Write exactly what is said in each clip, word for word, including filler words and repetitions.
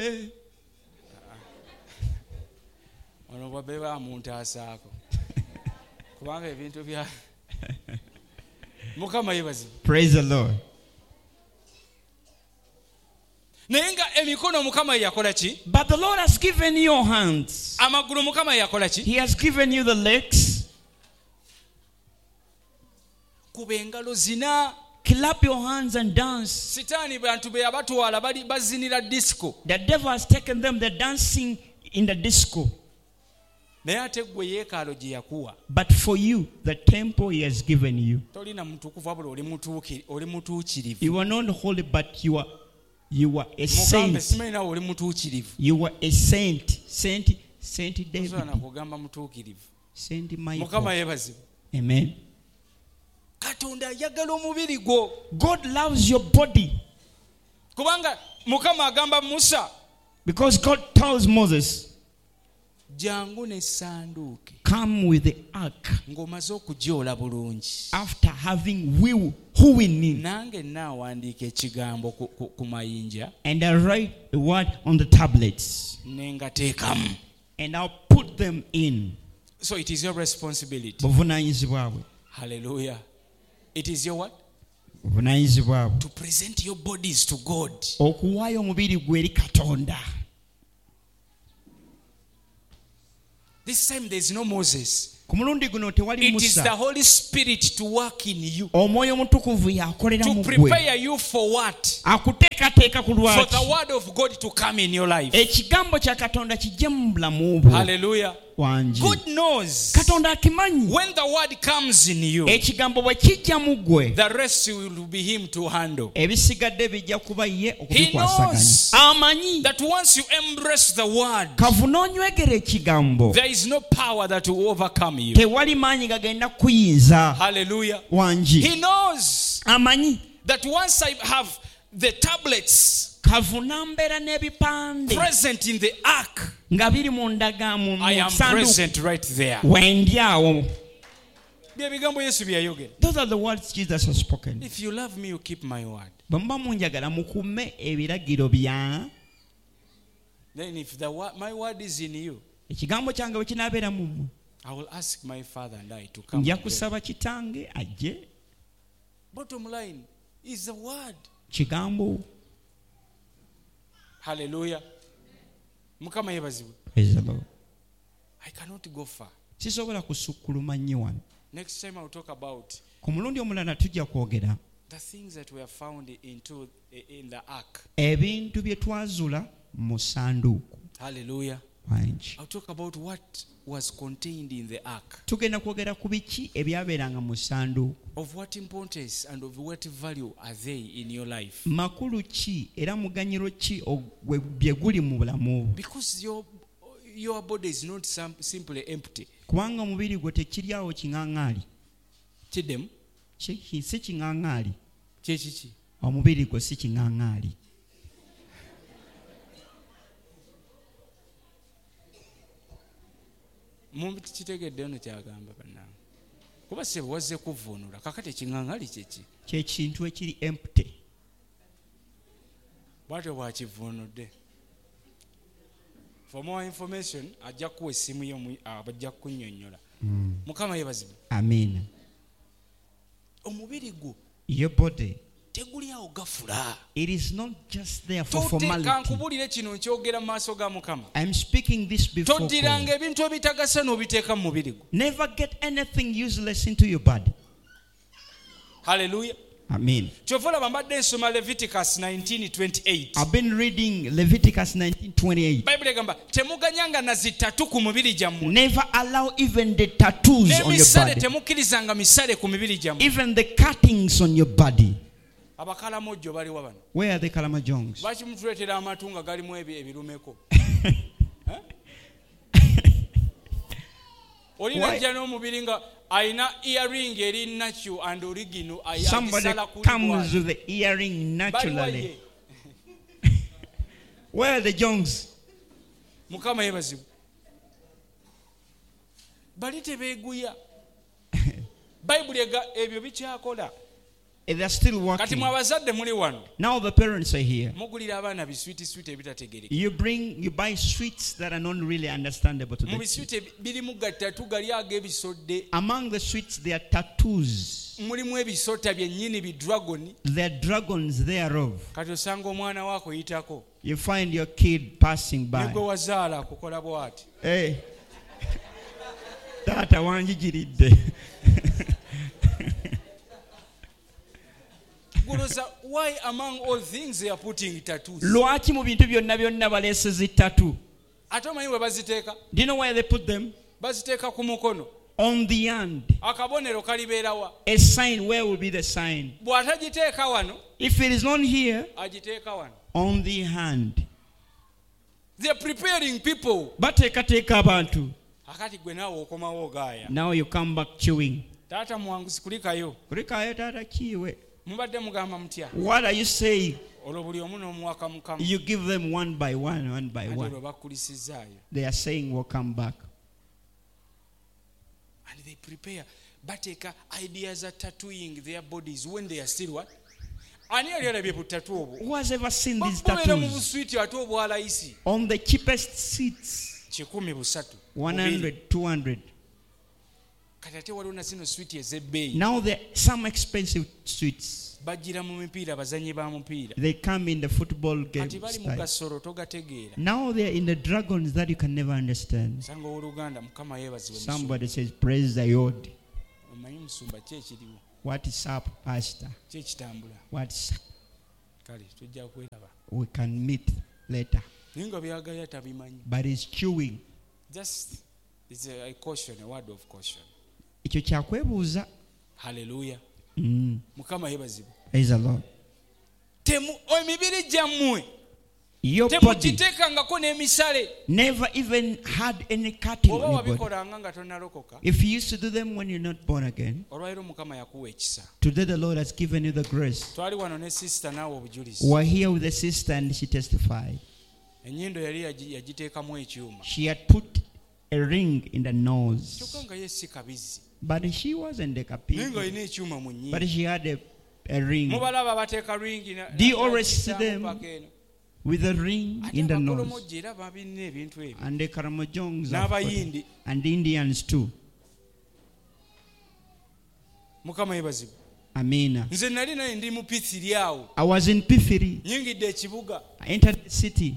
Eh. Ono bwabeba muntu asaako. Kubanga ebintu bya Mukama yebazi. Praise the Lord. Nenga emikono Mukama yakola ki? But the Lord has given you your hands. Amagulu Mukama yakola ki? He has given you the legs. Kuba engalo zina. Clap your hands and dance. Sitani bantu be abatwala bali bazinira disco. The devil has taken them, they're dancing in the disco. Naye ate gwe yeekalo gye yakuwa. But for you, the temple he has given you. Tolina mutukuvu wabula oli mutuukirivu, oli mutuukirivu. You are not holy, but you are you are a saint. Mukambe simanyi nawe oli mutuukirivu. You are a saint. Saint Saint David. Osobola kugamba mutuukirivu. Saint Michael. Mukama yeebazibwe. Amen. Katonda ayagala omubiri gwo. God loves your body. Kubanga Mukama agamba Musa. Because God tells Moses, jangu ne sanduuke. Come with the ark. Ng'omaze okujoola bulungi. After having will, who will need. Nange naawandiika ekigambo ku mayinja. And I write a word on the tablets. Ne ngateekamu. And I'll put them in. So it is your responsibility. Buvunaanyizibwa. Hallelujah. It is your what? Buvunaanyizibwa. To present your bodies to God. Okuwaayo omubiri gwe eri Katonda. This time there is no Moses. It is the Holy Spirit to work in you. To prepare you for what? For the word of God to come in your life. Hallelujah. God knows when the word comes in you, the rest will be him to handle. He knows that once you embrace the word, there is no power that will overcome you. Hallelujah. He knows that once I have the tablets present in the ark, I am present right there. Those are the words Jesus has spoken. If you love me, you keep my word. Then if the word, my word is in you, I will ask my father and I to come. Bottom line is the word. Hallelujah. Mukama yebazibwe. Praise the Lord. I cannot go far. Sisobola kusukuluma nnyo wano. Next time I will talk about ku mulundi omulala tujja kwogera the things that were found into in the ark. Ebintu bye twazula mu sanduuku. Hallelujah. I'll talk about what was contained in the ark. Tugenda kwogera ku biki ebyabeeranga mu sanduuku. Of what importance and of what value are they in your life? Makulu ki era muganyiro ki bye guli mu bulamu? Because your your body is not simply empty. Kubanga omubiri gwo tekiri awo kiŋŋaŋŋaali. Kidem? Si kiŋŋaŋŋaali. Kiki? Omubiri gwo si kiŋŋaŋŋaali. Mumbi kitegedde ono kyagamba bannange. Kuba se wazze kuvvuunula kakati ekiŋŋaŋŋaali kyeki? Kye kintu ekiri empty. Bwatyo bwakivvuunudde. For more information, ajja kuwa essimu yo abajja kunnyonnyola. Mukama yebazibwe. Amen. Omubiri gwo. Your body. Teguli awo gafula. It is not just there for formality. Kankubulire kino nkyogera mu maaso ga Mukama. I'm speaking this before God. Toddiranga ebintu ebitagasa n'obiteeka mu mubiri gwo. Never get anything useless into your body. Hallelujah. Amen. Chovola bambadde nsoma Leviticus nineteen twenty-eight. I've been reading Leviticus nineteen twenty-eight. Bible egamba temuganyanga na zitatu ku mubiri gyammwe. Never allow even the tattoos on your body. Temukkirizanga misale ku mibiri gyammwe. Even the cuttings on your body. Abakalamojjo bali wabano. Where are the Kalamajongs? Baki mutuletera amatunga galimu ebirumeko. Olina jja n'omubiri nga ayina earring eri natural and original. Somebody comes with the earring naturally. Where are the Jongs? Mukama yebazibwe. Bali tebeeguya. Bible ega ebyo bikyakola. They are still working. Now the parents are here. You bring, you buy sweets that are not really understandable to them. Among the sweets, there are tattoos. There are dragons thereof. You find your kid passing by. Hey. Tata wanjijiridde. Why among all things they are putting tattoos? Lwaki mu bintu byonna byonna baleeseza tattoo? Atomanyi we baziteeka? Do you know where they put them? Baziteeka ku mukono. On the hand. Akabonero kalibeera wa? A sign. Where will be the sign? Bw'atagiteeka wano. If it is not here, agiteeka wano. On the hand. They are preparing people. Bateekateeka abantu. Akati gwe naawe okomawo ogaaya. Now you come back chewing. Taata mwanguzi kulikayo. Kulikayo taata kiwe. Mubadde mugamba mutya? What are you saying? Olwo buli omu n'omuwaka Mukama. You give them one by one, one by one. They are saying we'll come back. And they prepare. Bateeka ideas are tattooing their bodies when they are still what? Who has ever seen these tattoos? On the cheapest seats. one hundred, two hundred. Now there are some expensive sweets. They come in the football game style. Now they are in the dragons that you can never understand. Somebody says, praise the Lord. What is up, Pastor? What is up? We can meet later. But it's chewing. Just it's a caution, a word of caution. Hallelujah. Mm. Praise the Lord. Your body never even had any cutting on your body. If you used to do them when you're not born again, today the Lord has given you the grace. We're here with a sister and she testified. She had put a ring in the nose. But she wasn't a captain. But she had a, a ring. Do you always see them with a ring in the nose? And the Karamojongs and the Indians too. Amen. I was in P three. I entered the city.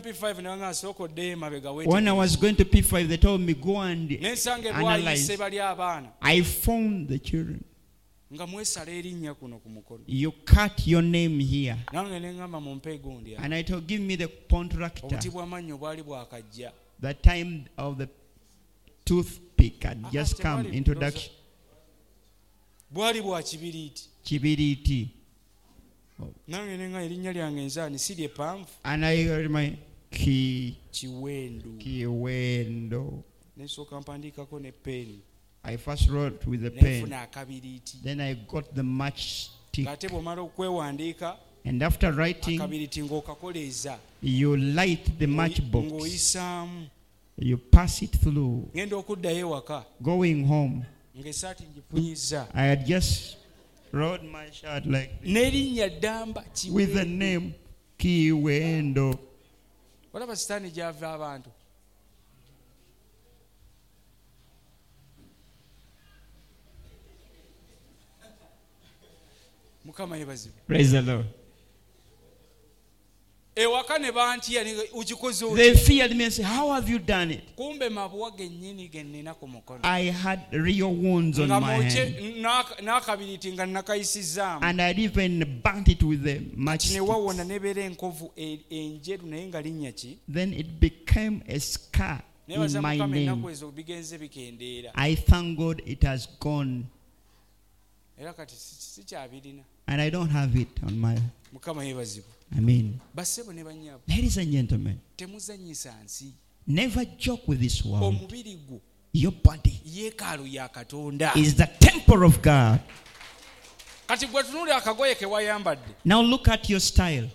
When I was going to P five, they told me, go and analyze. I found the children. You cut your name here. And I told, give me the contractor. The time of the toothpick had just come, introduction. Kibiriti. And I heard my ki Kiwendo. I first wrote with the pen. Then I got the matchstick. And after writing, you light the matchbox. You pass it through. Going home, I had just wrote my shirt like this, with the name Kiwendo. Praise the Lord. They feared me and said, how have you done it? I had real wounds on my hand. And I even burnt it with the matchstick. Then it became a scar in my name. I thank God it has gone. And I don't have it on my... I mean, ladies and gentlemen, never joke with this world. Your body is the temple of God. Now look at your style.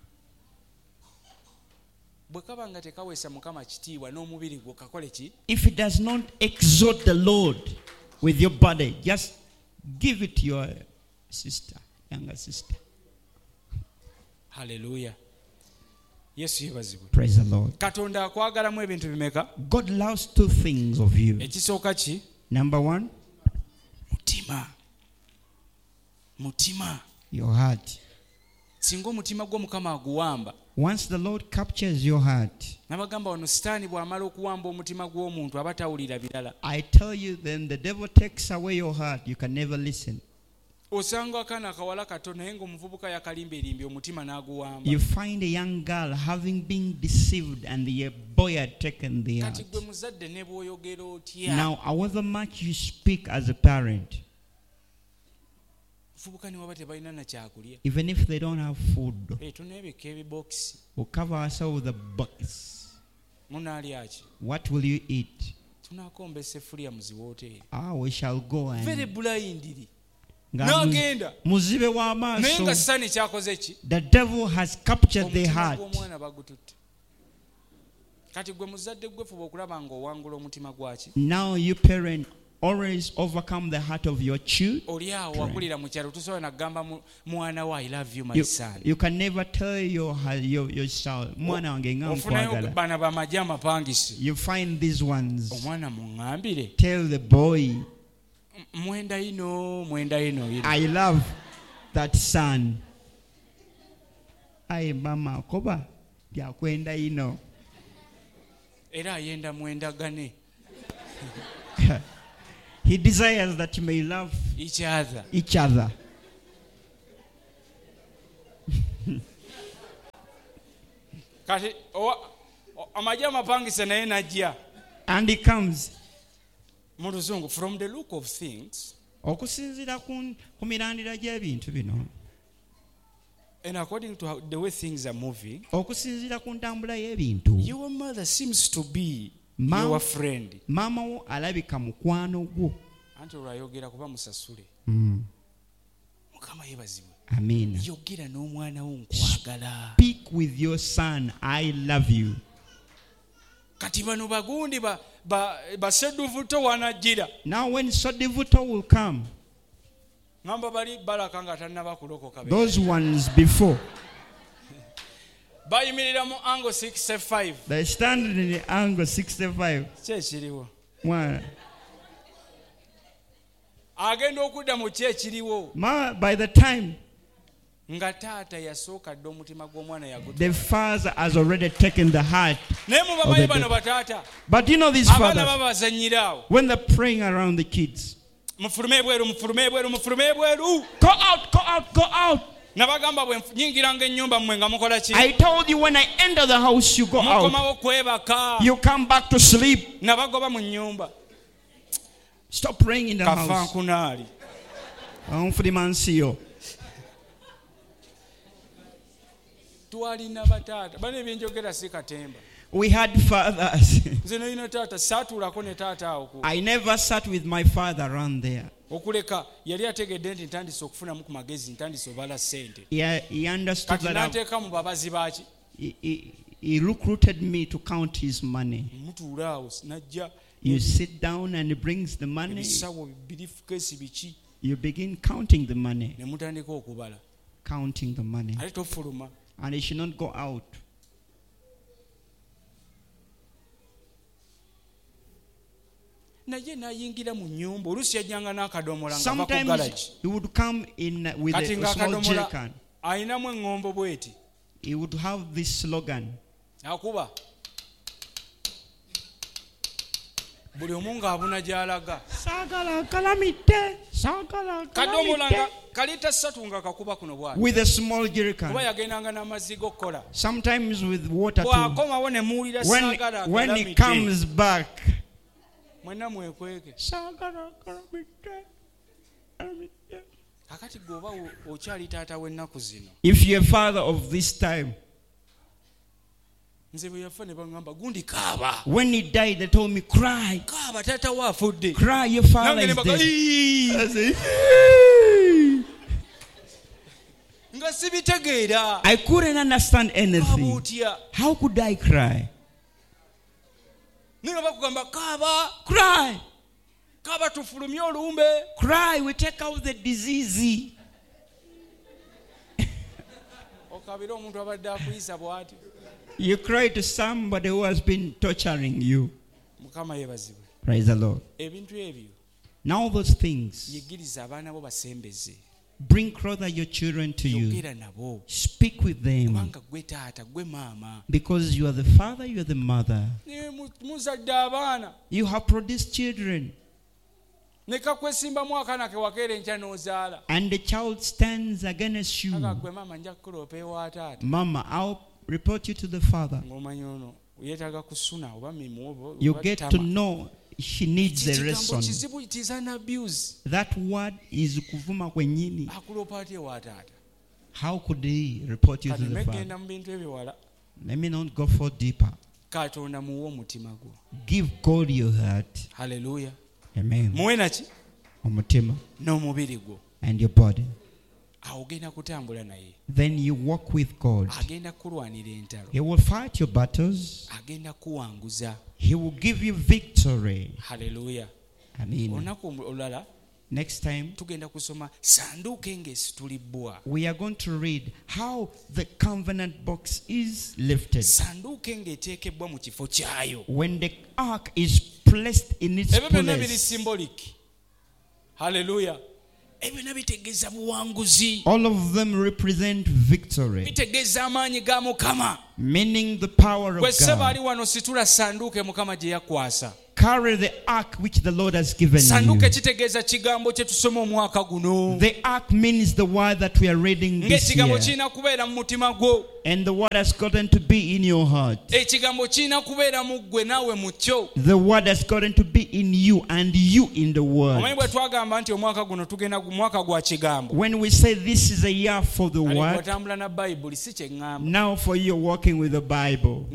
If it does not exalt the Lord with your body, just give it to your sister. younger sister. Hallelujah. Yes, yebazibwe. Praise the Lord. Katonda akwagalamu ebintu bimeka? God loves two things of you. Ekisooka ki? Number one, mutima. Mutima. Your heart. Singa omutima gwo Mukama aguwamba. Once the Lord captures your heart, nabagamba ono sitaani bw'amala okuwamba omutima gw'omuntu aba tawulira birala. I tell you, then the devil takes away your heart. You can never listen. Osanga akaana akawala kato naye ng'omuvubuka yakalimba erimbi omutima n'aguwamba. You find a young girl having been deceived and the boy had taken the heart. Kati gwe muzadde ne bw'oyogera otya. Now, however much you speak as a parent, even if they don't have food, we'll cover ourselves with a box. What will you eat? Ah, we shall go and muzibe wa maaso. The devil has captured their heart. Now you parent always overcome the heart of your children. You, you can never tell your your, your child. You find these ones. Tell the boy, I love that son. Ay mama koba ya kwenda ino. Era ayenda mwenda gane. He desires that you may love each other. Each other. And he comes. From the look of things, and according to how, the way things are moving, your mother seems to be Mama, your friend. Mama wo alabika mukwano gwo. Anti olwayogera kuba musasule. Mm. Mukama yebazibwe. Amen. Yogera n'omwana wo nkwagala. Speak with your son, I love you. Kati bano bagundi ba ba baseduvuto wanajira. Now when Sodivuto will come, ngamba bali baraka nga tannaba kulokoka. Those ones before. Angle sixty-five. They stand in the angle sixty-five. One. Ma, by the time the father has already taken the heart of the but you know these fathers, when they're praying around the kids, go out, go out, go out. I told you when I enter the house, you go out. You come back to sleep. Stop praying in the house. We had fathers. I never sat with my father around there. Yeah, he understood that he, he, he recruited me to count his money. You sit down and he brings the money. You begin counting the money. Counting the money. And he should not go out. Sometimes he would come in with a small jerrycan. He would have this slogan. With a small jerrycan. Sometimes with water too. When, when he comes back, if you're a father of this time, when he died, they told me, cry. Cry, your father is dead. I say, I couldn't understand anything. How could I cry? Cry. Cry, we take out the disease. You cry to somebody who has been torturing you. Praise the Lord. Now those things, bring closer your children to you. Speak with them. Because you are the father, you are the mother. You have produced children. And the child stands against you. Mama, I'll report you to the father. You get to know she needs a lesson. That word is kuvuma kwenyini. How could he report you to the father? Let me not go for deeper. Give God your heart. Hallelujah. Amen. Omutima. And your body. Then you walk with God. He will fight your battles. He will give you victory. Hallelujah. Amen. Next time, we are going to read how the covenant box is lifted. When the ark is placed in its place. Hallelujah. All of them represent victory, meaning the power of God. Carry the ark which the Lord has given you. The ark means the word that we are reading this year. And the word has gotten to be in your heart. The word has gotten to be in you and you in the word. When we say this is a year for the word, now for you walking with the Bible,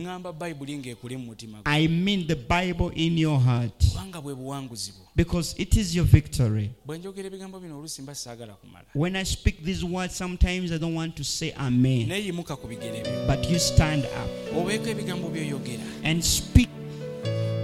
I mean the Bible in your heart. Because it is your victory. When I speak these words, sometimes I don't want to say amen. But you stand up and speak